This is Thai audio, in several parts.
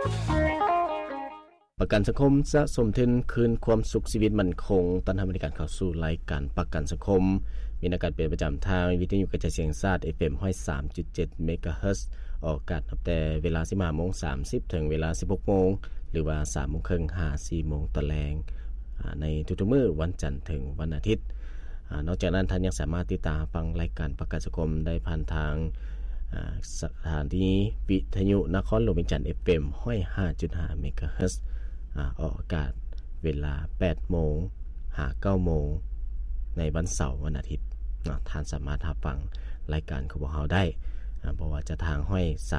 ประกันสังคมจะสมทุนคืนความสุขชีวิตมั่นคงตอนทำบริการเข้าสู่รายการประกันสังคมมีนักการเป็นประจำทางวิทยุกระจายเสียงชาติ FM 103.7 เมกะเฮิรตซ์ออกอากาศตั้งแต่เวลา 15:30 ถึงเวลา 16:00 นหรือว่า 3:30 น 4:00 นตอนแลงในทุกๆมื้อวันจันทร์ถึงวันอาทิตย์นอกจากนั้นท่านยังสามารถติดตามฟังรายการประกันสังคมได้ผ่านทางสถานีวิทยุนครหลวงเวียงจันทน์ FM 105.5 เมกะเฮิรตซ์ออกอากาศเวลา 8:00 น 9:00 นในวันเสาร์วันอาทิตย์ท่านสามารถรับฟังรายการของพวกเราได้เพราะว่าจะทางห้อย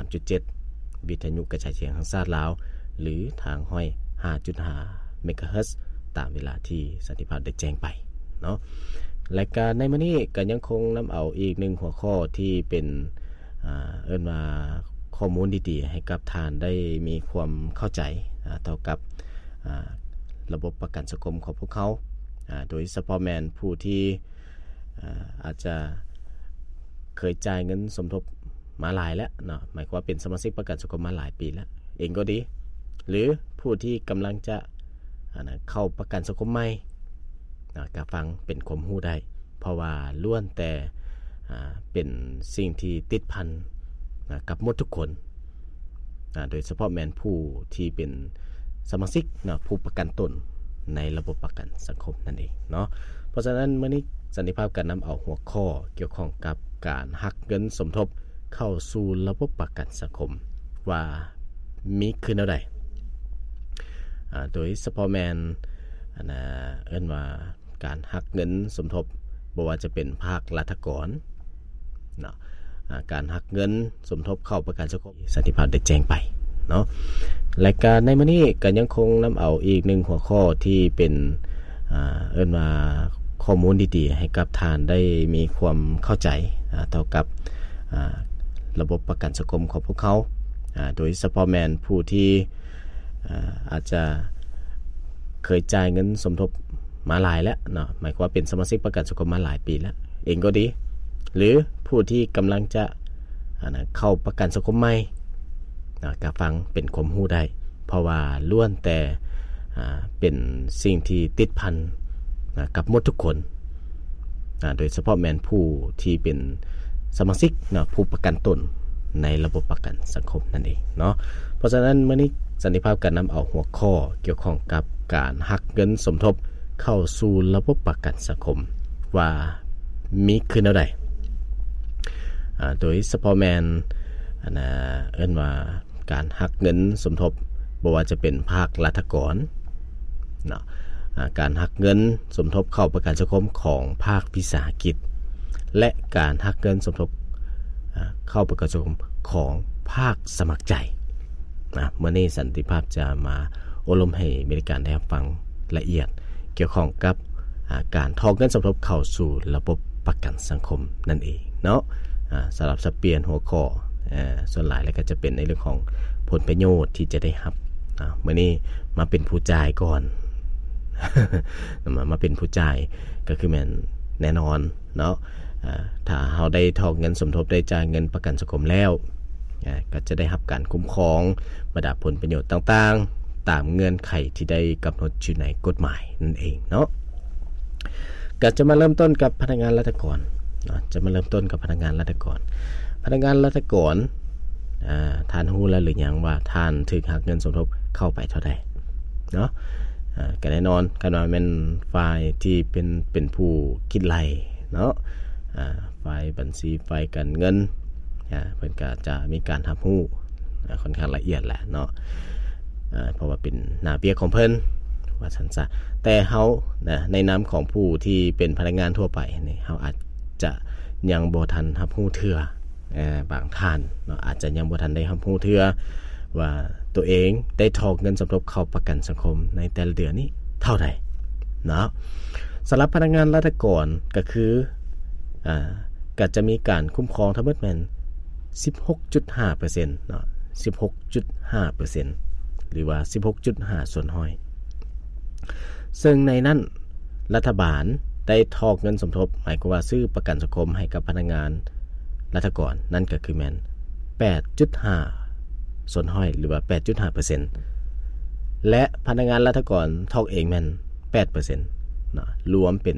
3.7 วิทยุกระจายเสียงทางชาติลาวหรือทางห้อย 5.5 เมกะเฮิรตซ์ตามเวลาที่สันติภาพได้แจ้งไปเนาะรายการในมื้อนี้ก็ยังคงนำเอาอีกหนึ่งหัวข้อที่เป็นเอิ้นว่าข้อมูลดีๆให้กับท่านได้มีความเข้าใจต่อกับระบบประกันสังคมของพวกเขาโดยเฉพาะแม่นผู้ที่อาจจะเคยจ่ายเงินสมทบมาหลายแล้วเนาะหมายความว่าเป็นสมาชิกประกันสังคมมาหลายปีแล้วเองก็ดีหรือผู้ที่กำลังจะเข้าประกันสังคมใหม่ก็ฟังเป็นความรู้ได้เพราะว่าล้วนแต่เป็นสิ่งที่ติดพันกับหมดทุกคนโดยเฉพาะแม่นผู้ที่เป็นสมาชิกผู้ประกันตนในระบบประกันสังคมนั่นเองเนาะเพราะฉะนั้นมื้อนี้สันติภาพการนำเอาหัวข้อเกี่ยวข้องกับการหักเงินสมทบเข้าสู่ระบบประกันสังคมว่ามีขึ้นเท่าใดโดยเฉพาะแม่นเอิ้นว่าการหักเงินสมทบบ่ว่าจะเป็นภาครัฐกรเนาะการหักเงินสมทบเข้าประกันสังคมสันติภาพได้แจ้งไปเนาะรายการในมื้อนี้ก็ยังคงนำเอาอีกหนึ่งหัวข้อที่เป็นเอิ้นว่าข้อมูลดีๆให้กับท่านได้มีความเข้าใจต่อกับระบบประกันสังคมของพวกเขาโดยเฉพาะแม่นผู้ที่อาจจะเคยจ่ายเงินสมทบมาหลายแล้วเนาะหมายความว่าเป็นสมาชิกประกันสังคมมาหลายปีแล้วเองก็ดีหรือผู้ที่กำลังจะเข้าประกันสังคมใหม่ก็ฟังเป็นความรู้ได้เพราะว่าล้วนแต่เป็นสิ่งที่ติดพันกับหมดทุกคนโดยเฉพาะแม่นผู้ที่เป็นสมาชิกผู้ประกันตนในระบบประกันสังคมนั่นเองเนาะเพราะฉะนั้นมื้อนี้สันติภาพการนำเอาหัวข้อเกี่ยวข้องกับการหักเงินสมทบเข้าสู่ระบบประกันสังคมว่ามีขึ้นเท่าใดโดยเฉพาะแม่นเอิ้นว่าการหักเงินสมทบบ่ว่าจะเป็นภาครัฐกรเนาะการหักเงินสมทบเข้าประกันสังคมของภาควิสาหกิจและการหักเงินสมทบเข้าประกันสังคมของภาคสมัครใจเมื่อนี้สันติภาพจะมาอบรมให้บริการได้ฟังละเอียดเกี่ยวข้องกับการทอกเงินสมทบเข้าสู่ระบบประกันสังคมนั่นเองเนาะสำหรับสเปลี่ยนหัวข้อส่วนหลายแล้วก็จะเป็นในเรื่องของผลประโยชน์ที่จะได้รับเมื่อนี้มาเป็นผู้จ่ายก่อน มาเป็นผู้จ่ายก็คือแม่นแน่นอนเนาะถ้าเฮาได้ทอกเงินสมทบได้จ่ายเงินประกันสังคมแล้วก็จะได้รับการคุ้มครองบรรดาผลประโยชน์ต่างๆตามเงื่อนไขที่ได้กำหนดอยู่ในกฎหมายนั่นเองเนาะก็จะมาเริ่มต้นกับพนักงานราชการจะมาเริ่มต้นกับพนักงานราชการพนักงานราชการท่านรู้แล้วหรือยังว่าท่านถูกหักเงินสมทบเข้าไปเท่าใดเนาะก็แน่นอนกันว่าเป็นฝ่ายที่เป็นผู้คิดไล่เนาะฝ่ายบัญชีฝ่ายการเงินเพิ่นก็จะมีการรับรู้ค่อนข้างละเอียดแหละเนาะเพราะว่าเป็นหน้าเบี้ยของเพิ่นว่าซั่นซะแต่เฮาในนามของผู้ที่เป็นพนักงานทั่วไปนี่เฮาอาจจะยังบ่ทันรับรู้เทื่อบางท่านเนาะอาจจะยังบ่ทันได้รับรู้เทื่อว่าตัวเองได้ทอกเงินสมทบเข้าประกันสังคมในแต่ละเดือนนี้เท่าใดเนาะสำหรับพนักงานราชการก็คือก็จะมีการคุ้มครองทั้งหมดแม่น 16.5% เนาะ 16.5% หรือว่า 16.5 ส่วนห้อยซึ่งในนั้นรัฐบาลได้ทอกเงินสมทบหมายความว่าซื้อประกันสังคมให้กับพนักงานราชการนั่นก็คือแม่น 8.5 ส่วนห้อยหรือว่า 8.5% และพนักงานรัฐกรทอกเองแม่น 8% เนาะรวมเป็น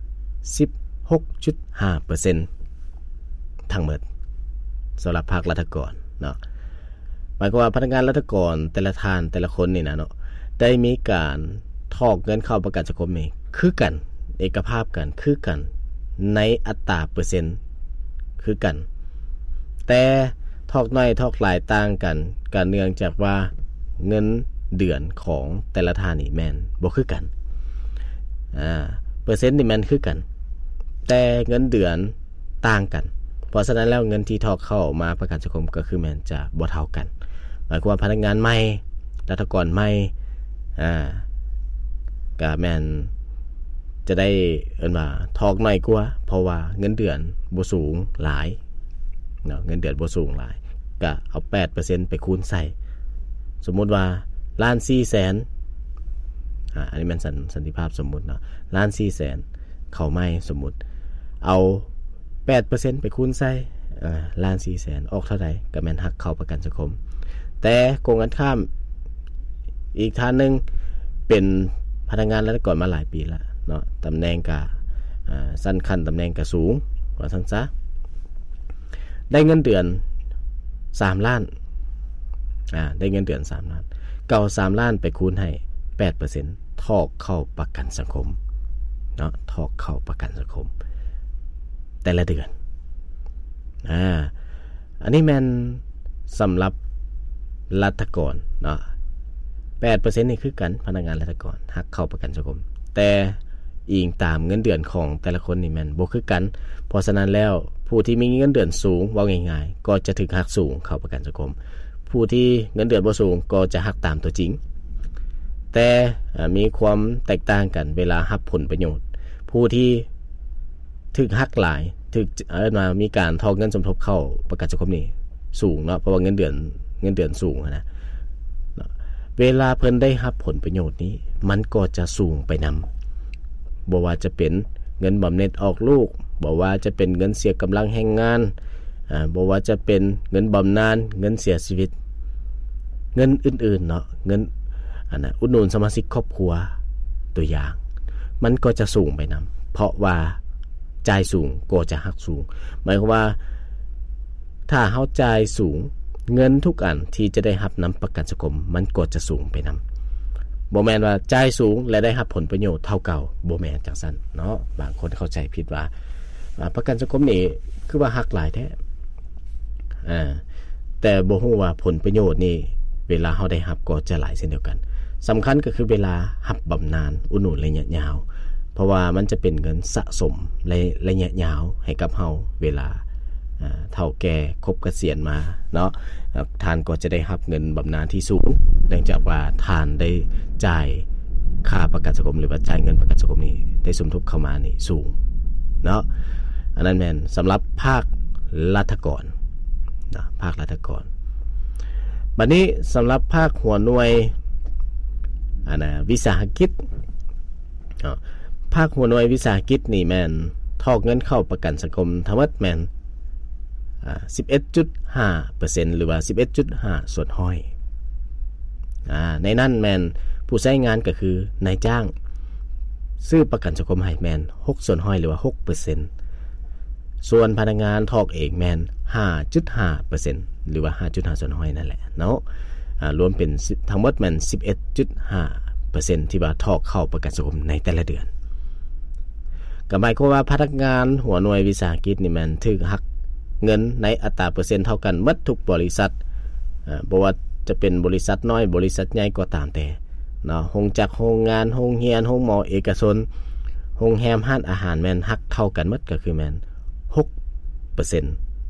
16.5% ทั้งหมดสำหรับภาครัฐกรเนาะหมายความว่าพนักงานรัฐกรแต่ละท่านแต่ละคนนี่นะเนาะได้มีการทอกเงินเข้าประกันสังคมนี่คือกันเอกภาพกันคือกันในอัตราเปอร์เซ็นต์คือกันแต่ทอกน้อยทอกหลายต่างกันเนื่องจากว่าเงินเดือนของแต่ละท่านนี่แม่นบ่คือกันเปอร์เซ็นต์นี่แม่นคือกันแต่เงินเดือนต่างกันเพราะฉะนั้นแล้วเงินที่ทอกเข้ามาประกันสังคมก็คือแม่นจะบ่เท่ากันหมายความว่าพนักงานใหม่รัฐกรใหม่ก็แม่นจะได้ว่าทอกน้อยกว่าเพราะว่าเงินเดือนบ่สูงหลายเนาะเงินเดือนบ่สูงหลายก็เอา 8% ไปคูณใส่สมมุติว่า1,400,000อันนี้มันสันติภาพสมมุติเนาะ1,400,000เข้าใหม่สมมุติเอา 8% ไปคูณใส่1,400,000ออกเท่าใดก็แม่นหักเข้าประกันสังคมแต่กงกันข้ามอีกท่านนึงเป็นพนักงานรัฐกรมาหลายปีแล้วเนาะตำแหน่งก็สั้นขั้นตำแหน่งก็สูงว่าซั่นซะได้เงินเดือน3ล้านได้เงินเดือน3ล้านเก่า3ล้านไปคูณให้ 8% ทอกเข้าประกันสังคมเนาะทอกเข้าประกันสังคมแต่ละเดือนอันนี้แม่นสำหรับรัฐกรเนาะ 8% นี่คือกันพนักงานรัฐกรหักเข้าประกันสังคมแต่อิงตามเงินเดือนของแต่ละคนนี่แม่นบ่คือกันเพราะฉะนั้นแล้วผู้ที่มีเงินเดือนสูงว่าง่ายๆก็จะถูกหักสูงเข้าประกันสังคมผู้ที่เงินเดือนบ่สูงก็จะหักตามตัวจริงแต่มีความแตกต่างกันเวลารับผลประโยชน์ผู้ที่ถูกหักหลายถูกมามีการทอกเงินสมทบเข้าประกันสังคมนี่สูงเนาะเพราะว่าเงินเดือนสูงนะเวลาเพิ่นได้รับผลประโยชน์นี้มันก็จะสูงไปนำบ่ว่าจะเป็นเงินบำเหน็จออกลูกบ่ว่าจะเป็นเงินเสียกำลังแรงงานบ่ว่าจะเป็นเงินบำนาญเงินเสียชีวิตเงินอื่นๆเนาะเงินอุดหนุนสมาชิกครอบครัวตัวอย่างมันก็จะสูงไปนำเพราะว่าจ่ายสูงก็จะหักสูงหมายความว่าถ้าเฮาจ่ายสูงเงินทุกอันที่จะได้รับนำประกันสังคมมันก็จะสูงไปนำบ่แม่นว่าจ่ายสูงและได้รับผลประโยชน์เท่าเก่าบ่แม่นจังซั่นเนาะบางคนเข้าใจผิดว่าประกันสังคมนี่คือว่าหักหลายแท้แต่บ่ฮู้ว่าผลประโยชน์นี่เวลาเฮาได้รับก็จะหลายเช่นเดียวกันสำคัญก็คือเวลารับบำนาญอุดหนุนระยะยาวเพราะว่ามันจะเป็นเงินสะสมระยะยาวให้กับเฮาเวลาเฒ่าแก่ครบเกษียณมาเนาะท่านก็จะได้รับเงินบำนาญที่สูงเนื่องจากว่าท่านได้จ่ายค่าประกันสังคมหรือว่าจ่ายเงินประกันสังคมนี้ได้สมทบเข้ามานี่สูงเนาะอันนั้นแม่นสำหรับภาครัฐกรนะภาครัฐกรบัดนี้สำหรับภาคหัวหน่วยวิสาหกิจภาคหัวหน่วยวิสาหกิจนี่แม่นทอกเงินเข้าประกันสังคมทั้งหมดแม่น11.5% หรือว่า 11.5 ส่วนห้อยในนั้นแม่นผู้ใช้งานก็คือนายจ้างซื้อประกันสังคมให้แม่น6ส่วนห้อยหรือว่า 6% ส่วนพนักงานทอกเองแม่น 5.5% หรือว่า 5.5 ส่วนห้อยนั่นแหละเนาะรวมเป็นทั้งหมดแม่น 11.5% ที่ว่าทอกเข้าประกันสังคมในแต่ละเดือนก็หมายความว่าพนักงานหัวหน่วยวิสาหกิจนี่แม่นถูกหักเงินในอัตราเปอร์เซ็นต์เท่ากันหมดทุกบริษัทบ่ว่าจะเป็นบริษัทน้อยบริษัทใหญ่ก็ตามแต่เนาะโรงจักรโรงงานโรงเรียนโรงหมอเอกชนโรงแรมร้านอาหารแม่นหักเท่ากันหมดก็คือแม่น 6%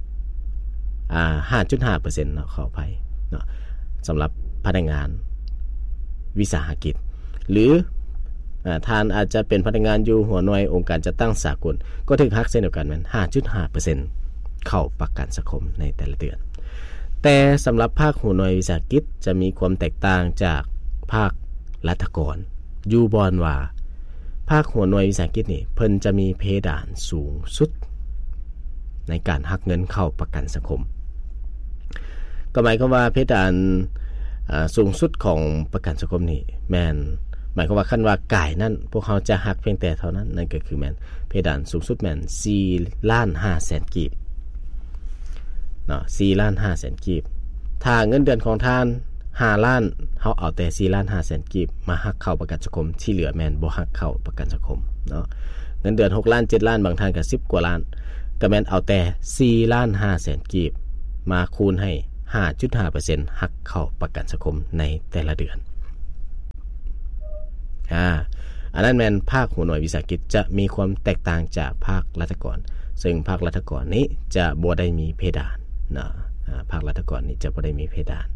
5.5% เนาะขออภัยเนาะสำหรับพนักงานวิสาหกิจหรือท่านอาจจะเป็นพนักงานอยู่หัวหน่วยองค์การจัดตั้งสากลก็ถูกหักเช่นเดียวกันแม่น 5.5% เข้าประกันสังคมในแต่ละเดือนแต่สำหรับภาคหัวหน่วยวิสาหกิจจะมีความแตกต่างจากภาครัฐกรอยู่บอนว่าภาคหัวหน่วยวิสาหกิจนี่เพิ่นจะมีเพดานสูงสุดในการหักเงินเข้าประกันสังคมก็หมายความว่าเพดานสูงสุดของประกันสังคมนี่แม่นหมายความว่าคันว่ากายนั้นพวกเขาจะหักเพียงแต่เท่านั้นนั่นก็คือแม่นเพดานสูงสุดแม่น 4,500,000 กีบเนาะ 4,500,000 กีบถ้าเงินเดือนของท่าน5ล้านเฮาเอาแต่ 4,500,000 กีบมาหักเข้าประกันสังคมที่เหลือแม่นบ่หักเข้าประกันสังคมเนาะเงินเดือน6ล้าน7ล้านบางท่านก็10กว่าล้านก็แม่นเอาแต่ 4,500,000 กีบมาคูณให้ 5.5% หักเข้าประกันสังคมในแต่ละเดือนอันนั้นแม่นภาคหัวหน่วยวิสาหกิจจะมีความแตกต่างจากภาครัฐกรซึ่งภาครัฐกรนี้จะบ่ได้มีเพดานนะภาครัฐกรนี้จะบ่ได้มีเพดาน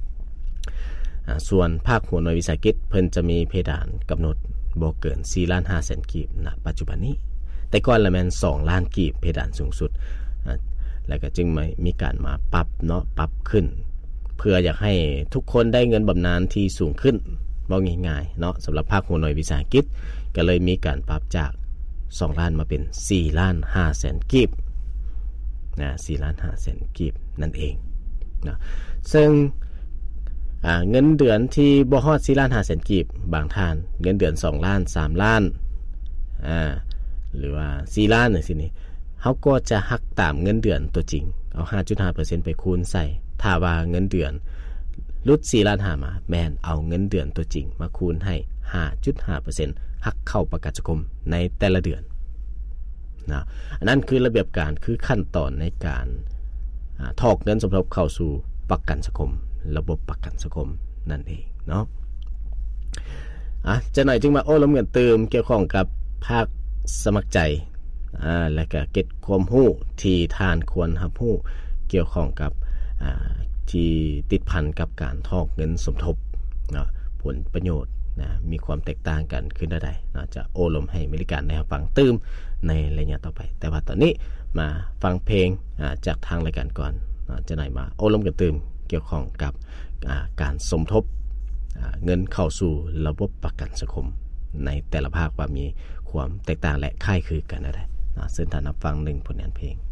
ส่วนภาคหัวหน่วยวิสาหกิจเพิ่นจะมีเพดานกำหนดบ่เกิน 4,500,000 กีบณปัจจุบันนี้แต่ก่อนละแม่น2ล้านกีบเพดานสูงสุดแล้วก็จึงมีการมาปรับเนาะปรับขึ้นเพื่ออยากให้ทุกคนได้เงินบำนาญที่สูงขึ้นบ่ง่ายๆเนาะสำหรับภาคหัวหน่วยวิสาหกิจก็เลยมีการปรับจาก2ล้านมาเป็น 4,500,000 กีบนะ 4,500,000 กีบนั่นเองนะซึ่งเงินเดือนที่บ่ฮอด 4,500,000 กีบบางท่านเงินเดือน2ล้าน3ล้านหรือว่า4ล้านจังซี่นี่เฮาก็จะหักตามเงินเดือนตัวจริงเอา 5.5% ไปคูณใส่ถ้าว่าเงินเดือนลด 4 ล้าน5มาแม่นเอาเงินเดือนตัวจริงมาคูณให้ 5.5% หักเข้าประกันสังคมในแต่ละเดือนนะอันนั้นคือระเบียบการคือขั้นตอนในการถอกเงินสมทบเข้าสู่ประกันสังคมระบบประกันสังคมนั่นเองเนาะจะหน่อยจึงมาโอ้ล้มกันเติมเกี่ยวข้องกับภาคสมัครใจและก็เก็บความรู้ที่ทานควรรับรู้เกี่ยวข้องกับที่ติดพันกับการทอกเงินสมทบเนาะผลประโยชน์นะมีความแตกต่างกันขึ้นได้เนาะจะโอ้ลมให้บริการในฟังเติมในระยะต่อไปแต่ว่าตอนนี้มาฟังเพลงจากทางรายการก่อนจะหน่อยมาโอ้ลมกันเติมเกี่ยวข้องกับการสมทบเงินเข้าสู่ระบบประกันสังคมในแต่ละภาคว่ามีความแตกต่างและคล้ายคลึงกันได้ซึ่งท่านรับฟัง1ผลงานเพลง